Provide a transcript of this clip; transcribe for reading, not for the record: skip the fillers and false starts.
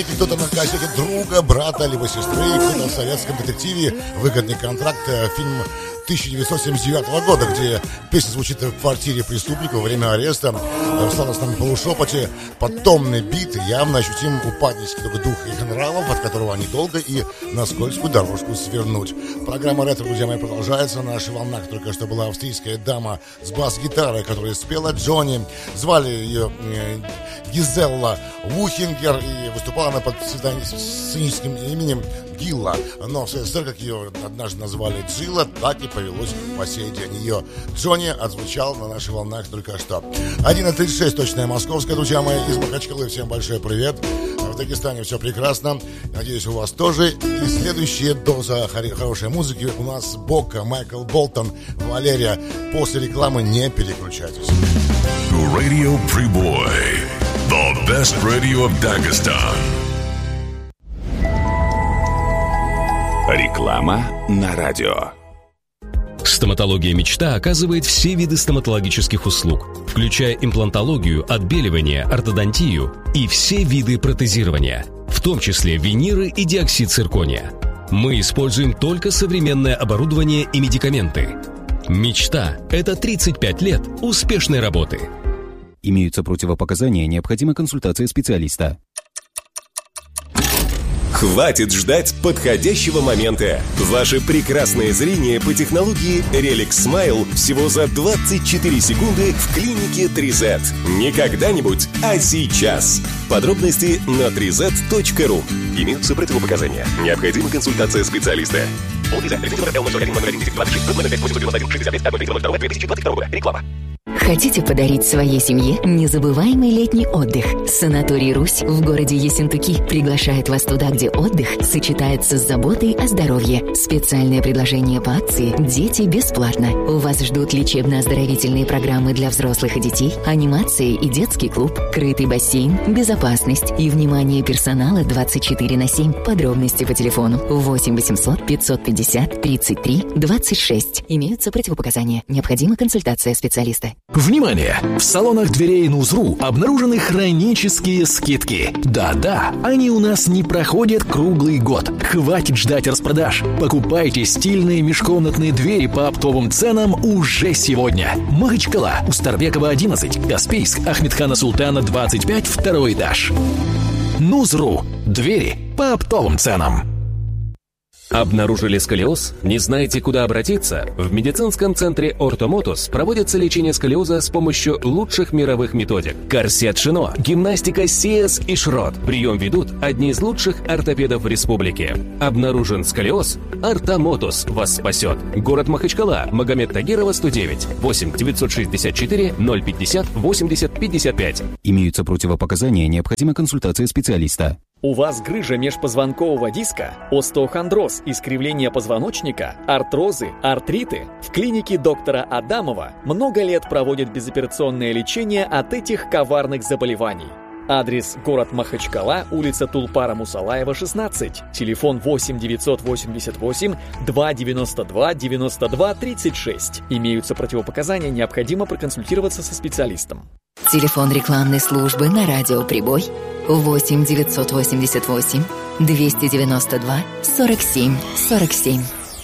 Кто-то на кассете друга, брата, либо сестры, кто-то в советском детективе «Выгодный контракт», фильм 1979 года, где песня звучит в квартире преступника во время ареста. В сладостном полушепоте подтомный бит, явно ощутим упаднический такой дух их нравов, от которого они долго и на скользкую дорожку свернуть. Программа «Ретро», друзья мои, продолжается. На наших волнах только что была австрийская дама с бас-гитарой, которая спела Джонни. Звали ее Гизелла Вухингер, и выступала она под сценическим именем Гилла. Но в СССР, как ее однажды назвали Джилла, так и повелось по сей день. Ее Джонни отзвучал на наших волнах только что. 1:36 точная московская, друзья мои, из Махачкалы. Всем большой привет. В Дагестане все прекрасно. Надеюсь, у вас тоже. И следующая доза хорошей музыки у нас Бока, Майкл Болтон, Валерия. После рекламы не переключайтесь. Radio Priboi, the best radio of Dagestan. Реклама на радио. Стоматология «Мечта» оказывает все виды стоматологических услуг, включая имплантологию, отбеливание, ортодонтию и все виды протезирования, в том числе виниры и диоксид циркония. Мы используем только современное оборудование и медикаменты. «Мечта» — это 35 лет успешной работы. Имеются противопоказания, необходима консультация специалиста. Хватит ждать подходящего момента. Ваше прекрасное зрение по технологии Relic Smile всего за 24 секунды в клинике 3Z. Не когда-нибудь, а сейчас. Подробности на 3z.ru. Имеются противопоказания. Необходима консультация специалиста. Реклама. Хотите подарить своей семье незабываемый летний отдых? Санаторий «Русь» в городе Ессентуки приглашает вас туда, где отдых сочетается с заботой о здоровье. Специальное предложение по акции «Дети бесплатно». У вас ждут лечебно-оздоровительные программы для взрослых и детей, анимация и детский клуб, крытый бассейн, безопасность и внимание персонала 24/7. Подробности по телефону 8 800 550 33 26. Имеются противопоказания. Необходима консультация специалиста. Внимание! В салонах дверей Нузру обнаружены хронические скидки. Да-да, они у нас не проходят круглый год. Хватит ждать распродаж. Покупайте стильные межкомнатные двери по оптовым ценам уже сегодня. Махачкала, Устарбекова, 11, Каспийск, Ахмедхана Султана, 25, второй этаж. Нузру. Двери по оптовым ценам. Обнаружили сколиоз? Не знаете, куда обратиться? В медицинском центре «Ортомотус» проводится лечение сколиоза с помощью лучших мировых методик. Корсет Шино, гимнастика Сиэс и Шрот. Прием ведут одни из лучших ортопедов в республике. Обнаружен сколиоз? «Ортомотус» вас спасет. Город Махачкала, Магомед Тагирова, 109, 8 964 050 80 55. Имеются противопоказания, необходима консультация специалиста. У вас грыжа межпозвонкового диска, остеохондроз, искривление позвоночника, артрозы, артриты? В клинике доктора Адамова много лет проводят безоперационное лечение от этих коварных заболеваний. Адрес: город Махачкала, улица Тулпара Мусалаева, 16. Телефон 8 988 292 92 36. Имеются противопоказания, необходимо проконсультироваться со специалистом. Телефон рекламной службы на радио «Прибой» 8 988 292 47 47.